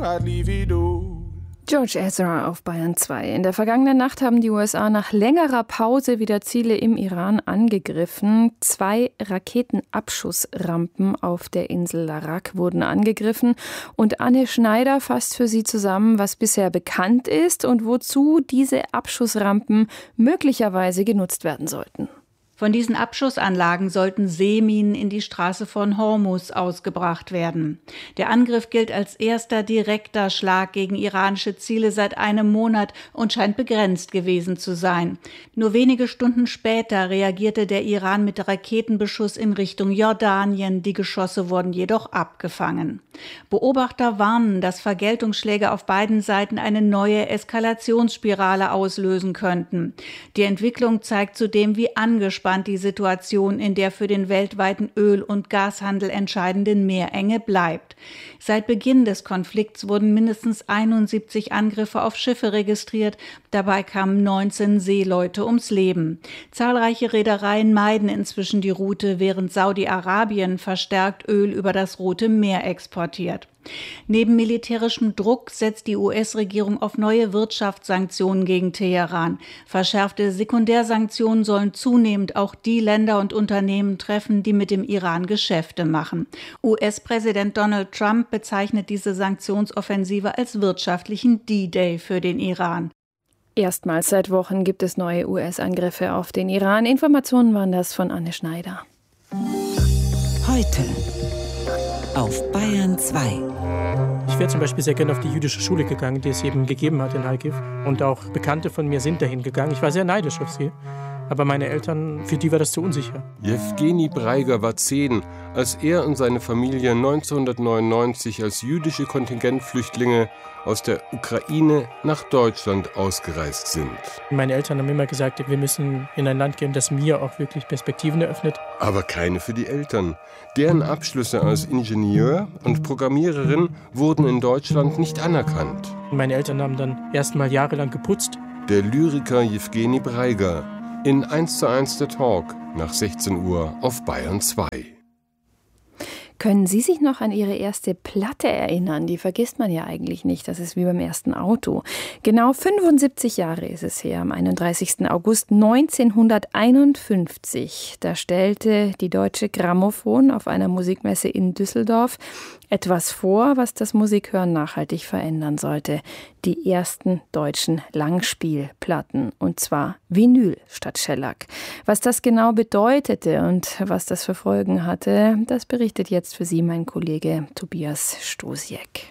I'd leave it all. George Ezra auf Bayern 2. In der vergangenen Nacht haben die USA nach längerer Pause wieder Ziele im Iran angegriffen. 2 Raketenabschussrampen auf der Insel Larak wurden angegriffen. Und Anne Schneider fasst für Sie zusammen, was bisher bekannt ist und wozu diese Abschussrampen möglicherweise genutzt werden sollten. Von diesen Abschussanlagen sollten Seeminen in die Straße von Hormuz ausgebracht werden. Der Angriff gilt als erster direkter Schlag gegen iranische Ziele seit einem Monat und scheint begrenzt gewesen zu sein. Nur wenige Stunden später reagierte der Iran mit Raketenbeschuss in Richtung Jordanien. Die Geschosse wurden jedoch abgefangen. Beobachter warnen, dass Vergeltungsschläge auf beiden Seiten eine neue Eskalationsspirale auslösen könnten. Die Entwicklung zeigt zudem, wie angespannt die Situation in der für den weltweiten Öl- und Gashandel entscheidenden Meerenge bleibt. Seit Beginn des Konflikts wurden mindestens 71 Angriffe auf Schiffe registriert. Dabei kamen 19 Seeleute ums Leben. Zahlreiche Reedereien meiden inzwischen die Route, während Saudi-Arabien verstärkt Öl über das Rote Meer exportiert. Neben militärischem Druck setzt die US-Regierung auf neue Wirtschaftssanktionen gegen Teheran. Verschärfte Sekundärsanktionen sollen zunehmend auch die Länder und Unternehmen treffen, die mit dem Iran Geschäfte machen. US-Präsident Donald Trump bezeichnet diese Sanktionsoffensive als wirtschaftlichen D-Day für den Iran. Erstmals seit Wochen gibt es neue US-Angriffe auf den Iran. Informationen waren das von Anne Schneider. Heute auf Bayern 2. Ich wäre zum Beispiel sehr gerne auf die jüdische Schule gegangen, die es eben gegeben hat in Kharkiv. Und auch Bekannte von mir sind dahin gegangen. Ich war sehr neidisch auf sie. Aber meine Eltern, für die war das zu unsicher. Jewgeni Breiger war 10, als er und seine Familie 1999 als jüdische Kontingentflüchtlinge aus der Ukraine nach Deutschland ausgereist sind. Meine Eltern haben immer gesagt, wir müssen in ein Land gehen, das mir auch wirklich Perspektiven eröffnet. Aber keine für die Eltern. Deren Abschlüsse als Ingenieur und Programmiererin wurden in Deutschland nicht anerkannt. Meine Eltern haben dann erst mal jahrelang geputzt. Der Lyriker Jewgeni Breiger in 1:1 der Talk nach 16 Uhr auf Bayern 2. Können Sie sich noch an Ihre erste Platte erinnern? Die vergisst man ja eigentlich nicht. Das ist wie beim ersten Auto. Genau 75 Jahre ist es her, am 31. August 1951. Da stellte die Deutsche Grammophon auf einer Musikmesse in Düsseldorf etwas vor, was das Musikhören nachhaltig verändern sollte. Die ersten deutschen Langspielplatten, und zwar Vinyl statt Shellac. Was das genau bedeutete und was das für Folgen hatte, das berichtet jetzt für Sie mein Kollege Tobias Stosiek.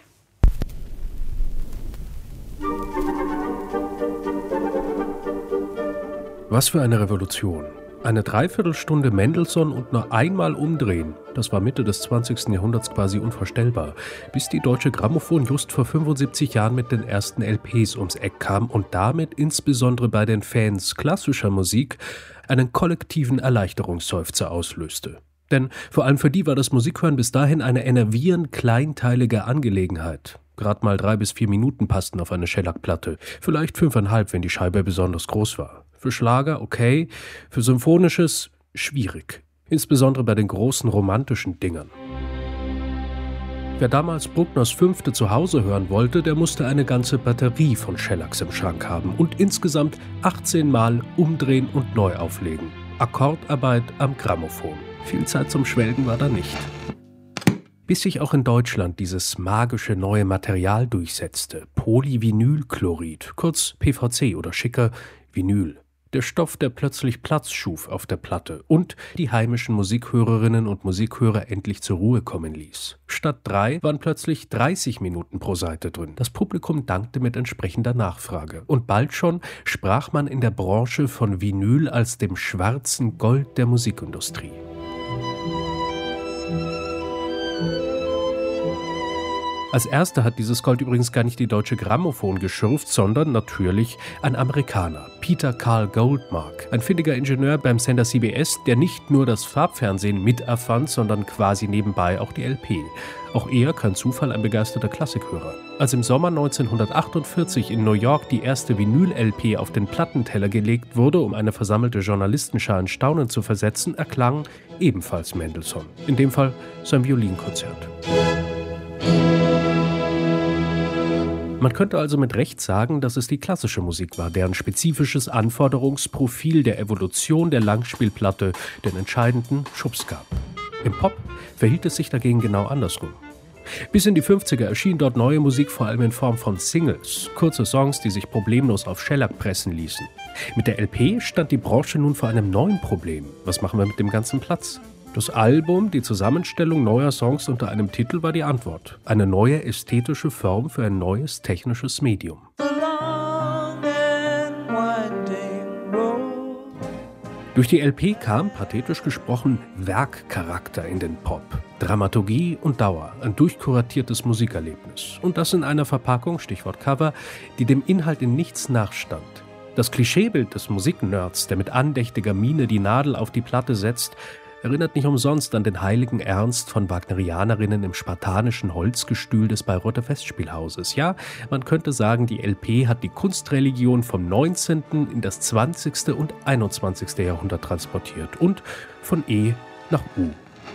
Was für eine Revolution. Eine Dreiviertelstunde Mendelssohn und nur einmal umdrehen. Das war Mitte des 20. Jahrhunderts quasi unvorstellbar, bis die Deutsche Grammophon just vor 75 Jahren mit den ersten LPs ums Eck kam und damit insbesondere bei den Fans klassischer Musik einen kollektiven Erleichterungsseufzer auslöste. Denn vor allem für die war das Musikhören bis dahin eine enervierend kleinteilige Angelegenheit. Gerade mal 3 bis 4 Minuten passten auf eine Shellac-Platte, vielleicht 5,5, wenn die Scheibe besonders groß war. Für Schlager okay, für Symphonisches schwierig. Insbesondere bei den großen romantischen Dingern. Wer damals Bruckners 5. zu Hause hören wollte, der musste eine ganze Batterie von Shellacs im Schrank haben und insgesamt 18 Mal umdrehen und neu auflegen. Akkordarbeit am Grammophon. Viel Zeit zum Schwelgen war da nicht. Bis sich auch in Deutschland dieses magische neue Material durchsetzte. Polyvinylchlorid, kurz PVC oder schicker Vinyl. Der Stoff, der plötzlich Platz schuf auf der Platte und die heimischen Musikhörerinnen und Musikhörer endlich zur Ruhe kommen ließ. Statt 3 waren plötzlich 30 Minuten pro Seite drin. Das Publikum dankte mit entsprechender Nachfrage. Und bald schon sprach man in der Branche von Vinyl als dem schwarzen Gold der Musikindustrie. Als erster hat dieses Gold übrigens gar nicht die Deutsche Grammophon geschürft, sondern natürlich ein Amerikaner, Peter Carl Goldmark, ein findiger Ingenieur beim Sender CBS, der nicht nur das Farbfernsehen miterfand, sondern quasi nebenbei auch die LP. Auch er, kein Zufall, ein begeisterter Klassikhörer. Als im Sommer 1948 in New York die erste Vinyl-LP auf den Plattenteller gelegt wurde, um eine versammelte Journalistenschar in Staunen zu versetzen, erklang ebenfalls Mendelssohn. In dem Fall sein Violinkonzert. Man könnte also mit Recht sagen, dass es die klassische Musik war, deren spezifisches Anforderungsprofil der Evolution der Langspielplatte den entscheidenden Schubs gab. Im Pop verhielt es sich dagegen genau andersrum. Bis in die 50er erschien dort neue Musik vor allem in Form von Singles, kurze Songs, die sich problemlos auf Shellac pressen ließen. Mit der LP stand die Branche nun vor einem neuen Problem. Was machen wir mit dem ganzen Platz? Das Album, die Zusammenstellung neuer Songs unter einem Titel war die Antwort. Eine neue ästhetische Form für ein neues technisches Medium. Durch die LP kam, pathetisch gesprochen, Werkcharakter in den Pop. Dramaturgie und Dauer, ein durchkuratiertes Musikerlebnis. Und das in einer Verpackung, Stichwort Cover, die dem Inhalt in nichts nachstand. Das Klischeebild des Musiknerds, der mit andächtiger Miene die Nadel auf die Platte setzt, erinnert nicht umsonst an den heiligen Ernst von Wagnerianerinnen im spartanischen Holzgestühl des Bayreuther Festspielhauses. Ja, man könnte sagen, die LP hat die Kunstreligion vom 19. in das 20. und 21. Jahrhundert transportiert und von E nach U.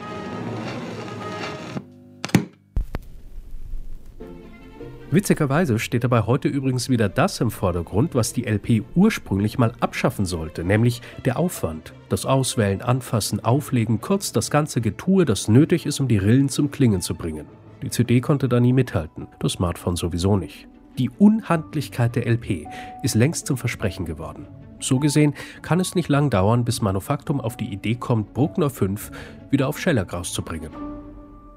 Witzigerweise steht dabei heute übrigens wieder das im Vordergrund, was die LP ursprünglich mal abschaffen sollte, nämlich der Aufwand. Das Auswählen, Anfassen, Auflegen, kurz das ganze Getue, das nötig ist, um die Rillen zum Klingen zu bringen. Die CD konnte da nie mithalten, das Smartphone sowieso nicht. Die Unhandlichkeit der LP ist längst zum Versprechen geworden. So gesehen kann es nicht lang dauern, bis Manufaktum auf die Idee kommt, Bruckner 5 wieder auf Shellac rauszubringen.